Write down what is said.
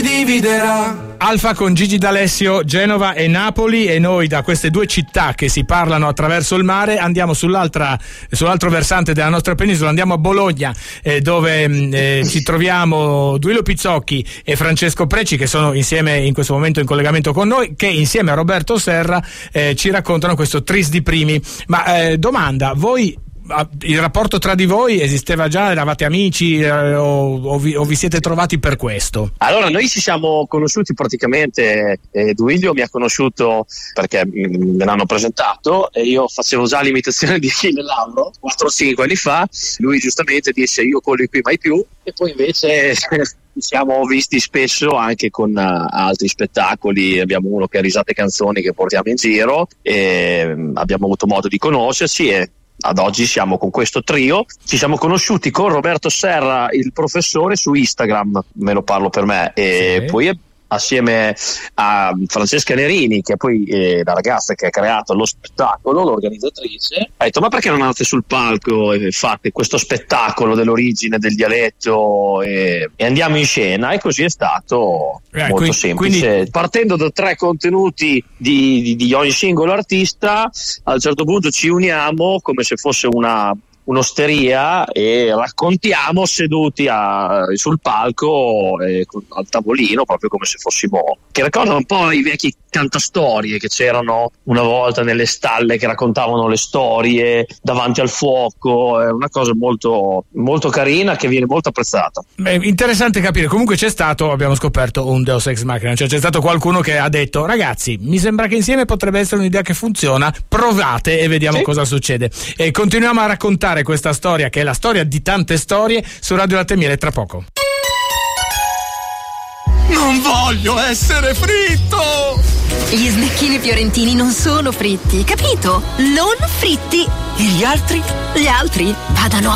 dividerà. Alfa con Gigi D'Alessio, Genova e Napoli, e noi da queste due città che si parlano attraverso il mare andiamo sull'altro versante della nostra penisola, andiamo a Bologna, dove ci troviamo Duilio Pizzocchi e Francesco Preci, che sono insieme in questo momento in collegamento con noi, che insieme a Roberto Serra ci raccontano questo Tris di Primi. Ma domanda, voi il rapporto tra di voi esisteva già? Eravate amici o vi siete trovati per questo? Allora, noi ci siamo conosciuti praticamente, Duilio mi ha conosciuto perché me l'hanno presentato e io facevo già l'imitazione di Achille Lauro 4-5 anni fa. Lui giustamente disse io quello qui mai più, e poi invece ci siamo visti spesso anche con altri spettacoli. Abbiamo uno che è Risate Canzoni che portiamo in giro, e abbiamo avuto modo di conoscerci, e ad oggi siamo con questo trio. Ci siamo conosciuti con Roberto Serra, il professore, su Instagram, me lo parlo per me, e sì. Poi assieme a Francesca Nerini, che è poi la ragazza che ha creato lo spettacolo, l'organizzatrice, ha detto: ma perché non andate sul palco e fate questo spettacolo dell'origine del dialetto e andiamo in scena? E così è stato, molto semplice. Quindi, partendo da 3 contenuti di ogni singolo artista, a un certo punto ci uniamo come se fosse un'osteria e raccontiamo seduti sul palco, al tavolino, proprio come se fossimo, che ricordano un po' i vecchi cantastorie che c'erano una volta nelle stalle, che raccontavano le storie davanti al fuoco. È una cosa molto, molto carina, che viene molto apprezzata. Interessante capire. Comunque c'è stato, abbiamo scoperto, un Deus Ex Machina, cioè c'è stato qualcuno che ha detto: ragazzi, mi sembra che insieme potrebbe essere un'idea che funziona, provate e vediamo cosa succede. E continuiamo a raccontare questa storia, che è la storia di tante storie, su Radio Latte e Miele tra poco. Non voglio essere fritto! Gli snecchini fiorentini non sono fritti, capito? Non fritti! E gli altri? Gli altri vadano